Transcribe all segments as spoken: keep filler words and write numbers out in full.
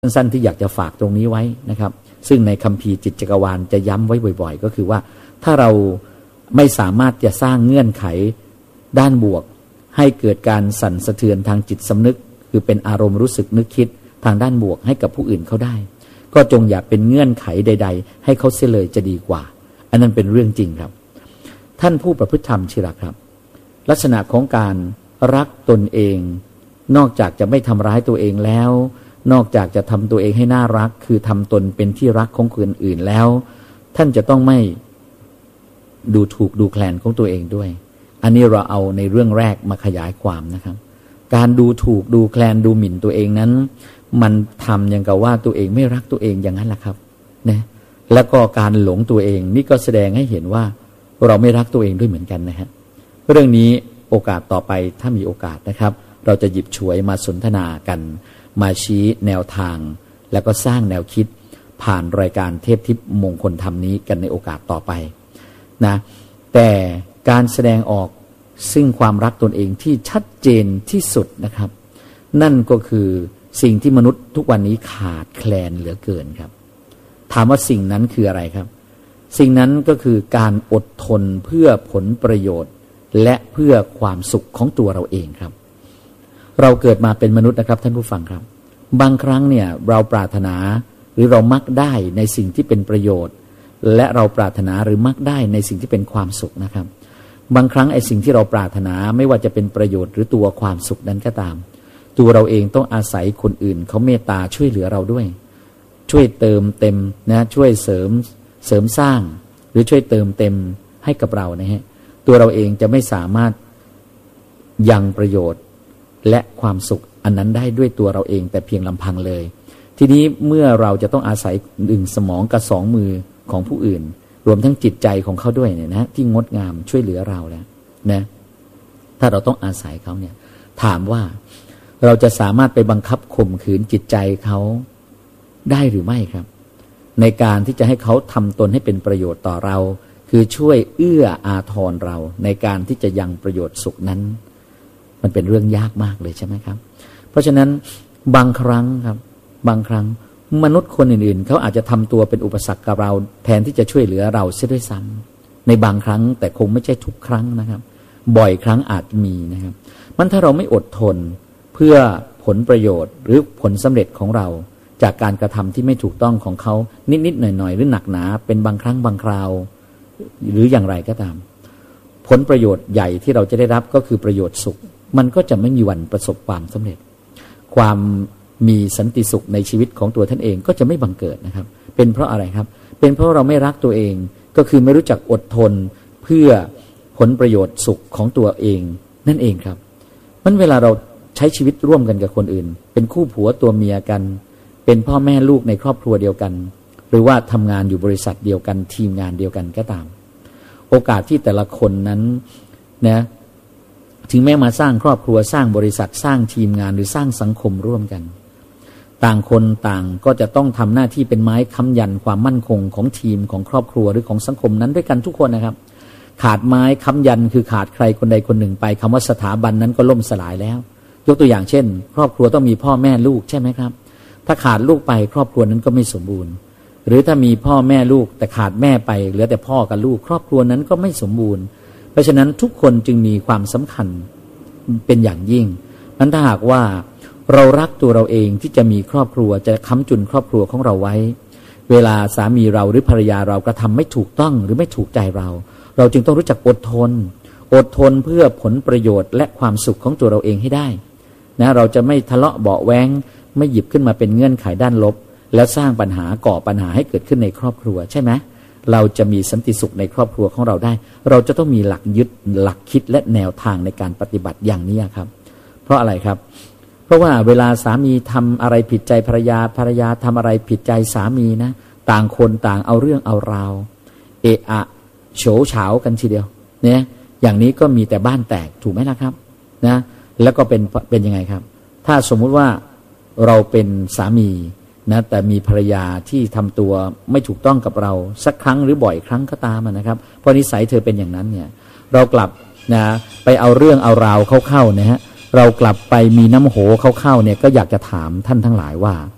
สั้นๆที่อยากจะฝากตรงนี้ไว้นะครับซึ่งในคัมภีร์จิตจักรวาลจะย้ำไว้บ่อยๆก็คือว่าถ้าเราไม่สามารถจะสร้างเงื่อนไขด้านบวกให้เกิดการสั่นสะเทือนทางจิตสำนึกคือเป็นอารมณ์รู้สึกนึกคิดทางด้านบวกให้กับผู้อื่นเขาได้ก็จงอย่าเป็นเงื่อนไขใดๆให้เขาเสียเลยจะดีกว่าอันนั้นเป็นเรื่องจริงครับท่านผู้ประพฤติธรรมที่รักครับลักษณะของการรักตนเองนอกจากจะไม่ทำร้ายตัวเองแล้วนอกจากจะทำตัวเองให้น่ารักคือทำตนเป็นที่รักของคนอื่นแล้วท่านจะต้องไม่ดูถูกดูแคลนของตัวเองด้วยอันนี้เราเอาในเรื่องแรกมาขยายความนะครับการดูถูกดูแคลนดูหมิ่นตัวเองนั้นมันทำอย่างกับว่าตัวเองไม่รักตัวเองอย่างนั้นแหละครับนะแล้วก็การหลงตัวเองนี่ก็แสดงให้เห็นว่าเราไม่รักตัวเองด้วยเหมือนกันนะฮะเรื่องนี้โอกาสต่อไปถ้ามีโอกาสนะครับเราจะหยิบฉวยมาสนทนากันมาชี้แนวทางแล้วก็สร้างแนวคิดผ่านรายการเทพทิพย์มงคลธรรมนี้กันในโอกาสต่อไปนะแต่การแสดงออกซึ่งความรักตนเองที่ชัดเจนที่สุดนะครับนั่นก็คือสิ่งที่มนุษย์ทุกวันนี้ขาดแคลนเหลือเกินครับถามว่าสิ่งนั้นคืออะไรครับสิ่งนั้นก็คือการอดทนเพื่อผลประโยชน์และเพื่อความสุขของตัวเราเองครับเราเกิดมาเป็นมนุษย์นะครับท่านผู้ฟังครับบางครั้งเนี่ยเราปรารถนาหรือเรามักได้ในสิ่งที่เป็นประโยชน์และเราปรารถนาหรือมักได้ในสิ่งที่เป็นความสุขนะครับบางครั้งไอ้สิ่งที่เราปรารถนาไม่ว่าจะเป็นประโยชน์หรือตัวความสุขนั้นก็ตามตัวเราเองต้องอาศัยคนอื่นเขาเมตตาช่วยเหลือเราด้วยช่วยเติมเต็มนะช่วยเสริมเสริมสร้างหรือช่วยเติมเต็มให้กับเรานะฮะตัวเราเองจะไม่สามารถยังประโยชน์และความสุขอันนั้นได้ด้วยตัวเราเองแต่เพียงลำพังเลยทีนี้เมื่อเราจะต้องอาศัยหนึ่งสมองกับสองมือของผู้อื่นรวมทั้งจิตใจของเขาด้วยเนี่ยนะที่งดงามช่วยเหลือเราแล้วนะถ้าเราต้องอาศัยเขาเนี่ยถามว่าเราจะสามารถไปบังคับข่มขืนจิตใจเขาได้หรือไม่ครับในการที่จะให้เขาทำตนให้เป็นประโยชน์ต่อเราคือช่วยเอื้ออาทรเราในการที่จะยังประโยชน์สุขนั้นมันเป็นเรื่องยากมากเลยใช่ไหมครับเพราะฉะนั้นบางครั้งครับบางครั้งมนุษย์คนอื่นๆเขาอาจจะทำตัวเป็นอุปสรรคกับเราแทนที่จะช่วยเหลือเราเสียด้วยซ้ำในบางครั้งแต่คงไม่ใช่ทุกครั้งนะครับบ่อยครั้งอาจมีนะครับมันถ้าเราไม่อดทนเพื่อผลประโยชน์หรือผลสำเร็จของเราจากการกระทำที่ไม่ถูกต้องของเขานิดๆหน่อยๆหรือหนักหนาเป็นบางครั้งบางคราวหรืออย่างไรก็ตามผลประโยชน์ใหญ่ที่เราจะได้รับก็คือประโยชน์สุขมันก็จะไม่มีวันประสบความสำเร็จความมีสันติสุขในชีวิตของตัวท่านเองก็จะไม่บังเกิดนะครับเป็นเพราะอะไรครับเป็นเพราะเราไม่รักตัวเองก็คือไม่รู้จักอดทนเพื่อผลประโยชน์สุขของตัวเองนั่นเองครับมันเวลาเราใช้ชีวิตร่วมกันกับคนอื่นเป็นคู่ผัวตัวเมียกันเป็นพ่อแม่ลูกในครอบครัวเดียวกันหรือว่าทำงานอยู่บริษัทเดียวกันทีมงานเดียวกันก็ตามโอกาสที่แต่ละคนนั้นนะถึงแม้มาสร้างครอบครัวสร้างบริษัทสร้างทีมงานหรือสร้างสังคมร่วมกันต่างคนต่างก็จะต้องทำหน้าที่เป็นไม้ค้ำยันความมั่นคงของทีมของครอบครัวหรือของสังคมนั้นด้วยกันทุกคนนะครับขาดไม้ค้ำยันคือขาดใครคนใดคนหนึ่งไปคำว่าสถาบันนั้นก็ล่มสลายแล้วยกตัวอย่างเช่นครอบครัวต้องมีพ่อแม่ลูกใช่ไหมครับถ้าขาดลูกไปครอบครัวนั้นก็ไม่สมบูรณ์หรือถ้ามีพ่อแม่ลูกแต่ขาดแม่ไปเหลือแต่พ่อกับลูกครอบครัวนั้นก็ไม่สมบูรณ์เพราะฉะนั้นทุกคนจึงมีความสำคัญเป็นอย่างยิ่งนั้นถ้าหากว่าเรารักตัวเราเองที่จะมีครอบครัวจะค้ำจุนครอบครัวของเราไว้เวลาสามีเราหรือภรรยาเรากระทำไม่ถูกต้องหรือไม่ถูกใจเราเราจึงต้องรู้จักอดทนอดทนเพื่อผลประโยชน์และความสุขของตัวเราเองให้ได้นะเราจะไม่ทะเลาะเบาะแว้งไม่หยิบขึ้นมาเป็นเงื่อนไขด้านลบแล้วสร้างปัญหาก่อปัญหาให้เกิดขึ้นในครอบครัวใช่ไหมเราจะมีสันติสุขในครอบครัวของเราได้เราจะต้องมีหลักยึดหลักคิดและแนวทางในการปฏิบัติอย่างนี้ครับเพราะอะไรครับเพราะว่าเวลาสามีทำอะไรผิดใจภรรยาภรรยาทำอะไรผิดใจสามีนะต่างคนต่างเอาเรื่องเอาราวเอะอะโฉเฉากันทีเดียวเนี่ยอย่างนี้ก็มีแต่บ้านแตกถูกไหมล่ะครับนะแล้วก็เป็นเป็นยังไงครับถ้าสมมุติว่าเราเป็นสามีนะแต่มีภรรยาที่ทำตัวไม่ถูกต้องกับเราสักครั้งหรือบ่อยครั้งก็ตามนะครับเพราะนิสัยเธอเป็นอย่างนั้นเนี่ยเรากลับนะไปเอาเรื่องเอาราวเข้าๆนะฮะเรากลับไปมีน้ำโหเข้าๆเนี่ยก็อยากจะถามท่านทั้งหลายว่า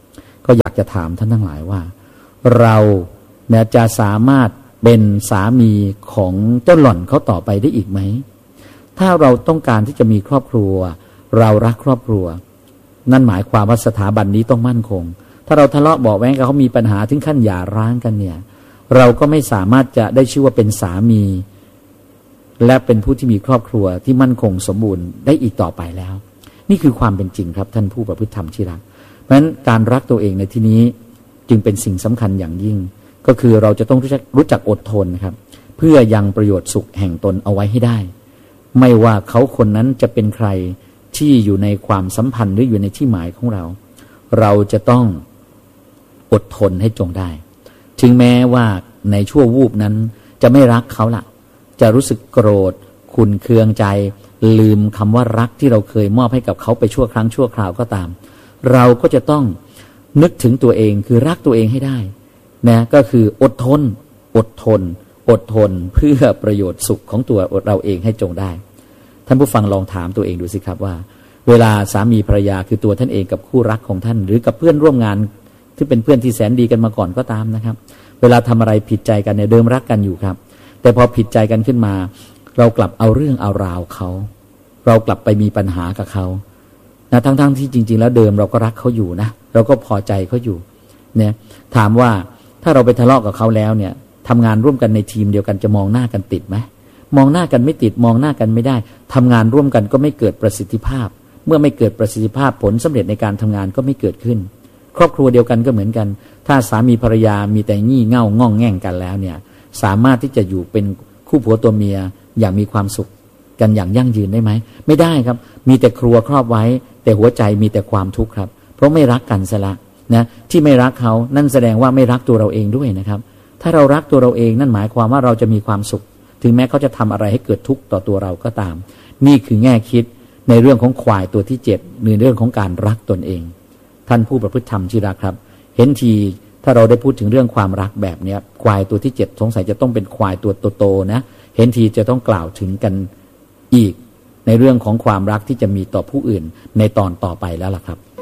ก็อยากจะถามท่านทั้งหลายว่าเราเนี่ยจะสามารถเป็นสามีของเจ้าหล่อนเขาต่อไปได้อีกไหมถ้าเราต้องการที่จะมีครอบครัวเรารักครอบครัวนั่นหมายความว่าสถาบันนี้ต้องมั่นคงถ้าเราทะเลาะเบาะแว้งกับเขามีปัญหาถึงขั้นหย่าร้างกันเนี่ยเราก็ไม่สามารถจะได้ชื่อว่าเป็นสามีและเป็นผู้ที่มีครอบครัวที่มั่นคงสมบูรณ์ได้อีกต่อไปแล้วนี่คือความเป็นจริงครับท่านผู้ประพฤติธรรมที่รักเพราะฉะนั้นการรักตัวเองในที่นี้จึงเป็นสิ่งสำคัญอย่างยิ่งก็คือเราจะต้องรู้จักรู้จักอดทนนะครับเพื่อยังประโยชน์สุขแห่งตนเอาไว้ให้ได้ไม่ว่าเขาคนนั้นจะเป็นใครที่อยู่ในความสัมพันธ์หรืออยู่ในที่หมายของเราเราจะต้องอดทนให้จงได้ถึงแม้ว่าในชั่ววูบนั้นจะไม่รักเขาล่ะจะรู้สึกโกรธขุ่นเคืองใจลืมคำว่ารักที่เราเคยมอบให้กับเขาไปชั่วครั้งชั่วคราวก็ตามเราก็จะต้องนึกถึงตัวเองคือรักตัวเองให้ได้นะก็คืออดทนอดทนอดทนเพื่อประโยชน์สุขของตัวเราเองให้จงได้ท่านผู้ฟังลองถามตัวเองดูสิครับว่าเวลาสามีภรรยาคือตัวท่านเองกับคู่รักของท่านหรือกับเพื่อนร่วมงานที่เป็นเพื่อนที่แสนดีกันมาก่อนก็ตามนะครับเวลาทำอะไรผิดใจกันเนี่ยเดิมรักกันอยู่ครับแต่พอผิดใจกันขึ้นมาเรากลับเอาเรื่องเอาราวเขาเรากลับไปมีปัญหากับเขานะทั้งๆที่จริงๆแล้วเดิมเราก็รักเขาอยู่นะเราก็พอใจเขาอยู่เนี่ยถามว่าถ้าเราไปทะเลาะกับเขาแล้วเนี่ยทำงานร่วมกันในทีมเดียวกันจะมองหน้ากันติดไหมมองหน้ากันไม่ติดมองหน้ากันไม่ได้ทำงานร่วมกันก็ไม่เกิดประสิทธิภาพเมื่อไม่เกิดประสิทธิภาพผลสำเร็จในการทำงานก็ไม่เกิดขึ้นครอบครัวเดียวกันก็เหมือนกันถ้าสามีภรรยามีแต่งี่เง่าง่องแง่งกันแล้วเนี่ยสามารถที่จะอยู่เป็นคู่ผัวตัวเมียอย่างมีความสุขกันอย่างยั่งยืนได้ไหมไม่ได้ครับมีแต่ครัวครอบไว้แต่หัวใจมีแต่ความทุกข์ครับเพราะไม่รักกันซะละนะที่ไม่รักเขานั่นแสดงว่าไม่รักตัวเราเองด้วยนะครับถ้าเรารักตัวเราเองนั่นหมายความว่าเราจะมีความสุขถึงแม้เขาจะทำอะไรให้เกิดทุกข์ต่อตัวเราก็ตามนี่คือแง่คิดในเรื่องของควายตัวที่เจ็ดในเรื่องของการรักตนเองท่านผู้ประพฤติธรรมที่รักครับเห็นทีถ้าเราได้พูดถึงเรื่องความรักแบบนี้ควายตัวที่เจ็ดสงสัยจะต้องเป็นควายตัวโตๆนะเห็นทีจะต้องกล่าวถึงกันอีกในเรื่องของความรักที่จะมีต่อผู้อื่นในตอนต่อไปแล้วล่ะครับ